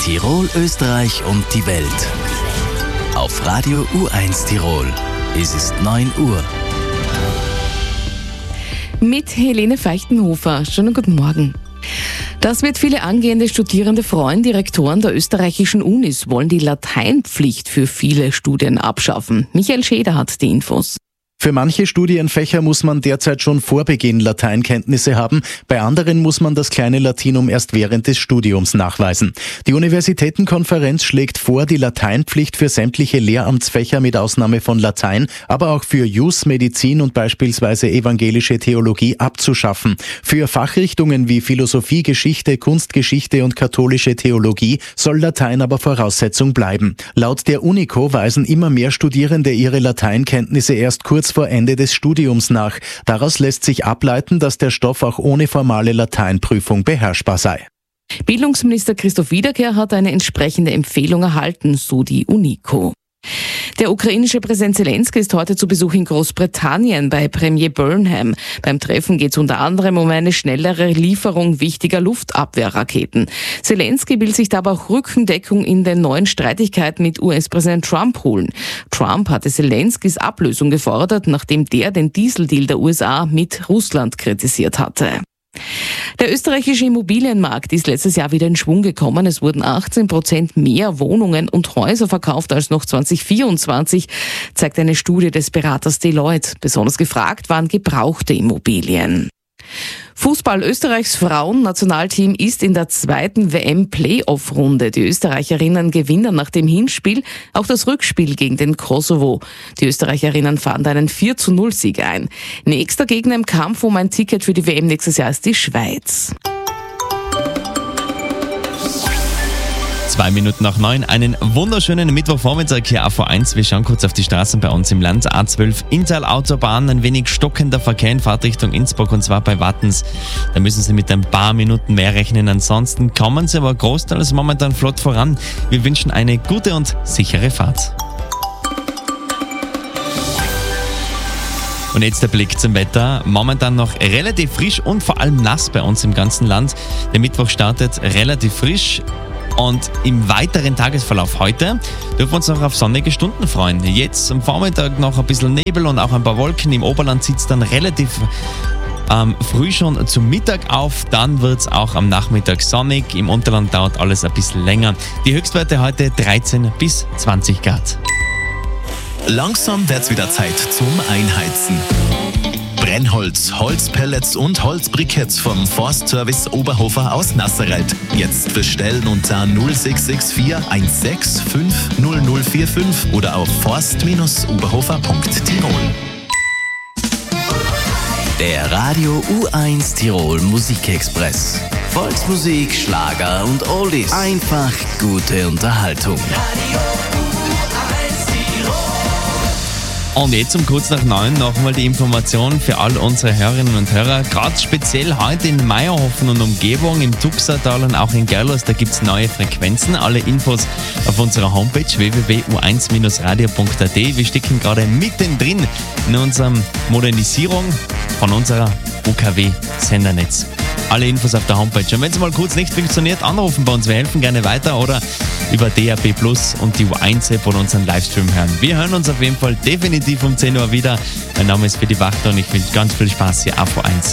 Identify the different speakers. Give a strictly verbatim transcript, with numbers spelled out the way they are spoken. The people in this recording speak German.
Speaker 1: Tirol, Österreich und die Welt. Auf Radio U eins Tirol. Es ist neun Uhr.
Speaker 2: Mit Helene Feichtenhofer. Schönen guten Morgen. Das wird viele angehende Studierende freuen. Die Rektoren der österreichischen Unis wollen die Lateinpflicht für viele Studien abschaffen. Michael Schäder hat die Infos.
Speaker 3: Für manche Studienfächer muss man derzeit schon vor Beginn Lateinkenntnisse haben, bei anderen muss man das kleine Latinum erst während des Studiums nachweisen. Die Universitätenkonferenz schlägt vor, die Lateinpflicht für sämtliche Lehramtsfächer mit Ausnahme von Latein, aber auch für Jus, Medizin und beispielsweise evangelische Theologie abzuschaffen. Für Fachrichtungen wie Philosophie, Geschichte, Kunstgeschichte und katholische Theologie soll Latein aber Voraussetzung bleiben. Laut der UNICO weisen immer mehr Studierende ihre Lateinkenntnisse erst kurz vor Ende des Studiums nach. Daraus lässt sich ableiten, dass der Stoff auch ohne formale Lateinprüfung beherrschbar sei.
Speaker 2: Bildungsminister Christoph Wiederkehr hat eine entsprechende Empfehlung erhalten, so die UNICO. Der ukrainische Präsident Zelensky ist heute zu Besuch in Großbritannien bei Premier Burnham. Beim Treffen geht es unter anderem um eine schnellere Lieferung wichtiger Luftabwehrraketen. Zelensky will sich dabei auch Rückendeckung in den neuen Streitigkeiten mit U S-Präsident Trump holen. Trump hatte Zelenskys Ablösung gefordert, nachdem der den Dieseldeal der U S A mit Russland kritisiert hatte. Der österreichische Immobilienmarkt ist letztes Jahr wieder in Schwung gekommen. Es wurden achtzehn Prozent mehr Wohnungen und Häuser verkauft als noch zwanzig vierundzwanzig, zeigt eine Studie des Beraters Deloitte. Besonders gefragt waren gebrauchte Immobilien. Fußball: Österreichs Frauen-Nationalteam ist in der zweiten W M-Playoff-Runde. Die Österreicherinnen gewinnen nach dem Hinspiel auch das Rückspiel gegen den Kosovo. Die Österreicherinnen fahren einen vier zu null Sieg ein. Nächster Gegner im Kampf um ein Ticket für die W M nächstes Jahr ist die Schweiz.
Speaker 4: Zwei Minuten nach neun, einen wunderschönen Mittwochvormittag hier A V eins. Wir schauen kurz auf die Straßen bei uns im Land. A zwölf Inntal-Autobahn, ein wenig stockender Verkehr in Fahrtrichtung Innsbruck und zwar bei Wattens. Da müssen Sie mit ein paar Minuten mehr rechnen. Ansonsten kommen Sie aber großteils momentan flott voran. Wir wünschen eine gute und sichere Fahrt. Und jetzt der Blick zum Wetter. Momentan noch relativ frisch und vor allem nass bei uns im ganzen Land. Der Mittwoch startet relativ frisch. Und im weiteren Tagesverlauf heute dürfen wir uns noch auf sonnige Stunden freuen. Jetzt am Vormittag noch ein bisschen Nebel und auch ein paar Wolken. Im Oberland zieht es dann relativ ähm, früh schon zum Mittag auf. Dann wird es auch am Nachmittag sonnig. Im Unterland dauert alles ein bisschen länger. Die Höchstwerte heute dreizehn bis zwanzig Grad.
Speaker 5: Langsam wird's wieder Zeit zum Einheizen. Brennholz, Holzpellets und Holzbriketts vom Forstservice Oberhofer aus Nasserreit. Jetzt bestellen unter null sechs sechs vier eins sechs fünf null null vier fünf oder auf forst oberhofer punkt tirol.
Speaker 1: Der Radio U eins Tirol Musikexpress. Volksmusik, Schlager und Oldies. Einfach gute Unterhaltung.
Speaker 4: Und jetzt um kurz nach neun nochmal die Information für all unsere Hörerinnen und Hörer. Gerade speziell heute in Meierhofen und Umgebung, im Tuxertal und auch in Gerlos, da gibt es neue Frequenzen. Alle Infos auf unserer Homepage w w w punkt u eins radio punkt a t. Wir stecken gerade mittendrin in unserer Modernisierung von unserer U K W-Sendernetz. Alle Infos auf der Homepage. Und wenn es mal kurz nicht funktioniert, anrufen bei uns. Wir helfen gerne weiter oder über D A B Plus und die U eins App oder unseren Livestream hören. Wir hören uns auf jeden Fall definitiv um zehn Uhr wieder. Mein Name ist Fedi Wachter und ich wünsche ganz viel Spaß hier auf U eins.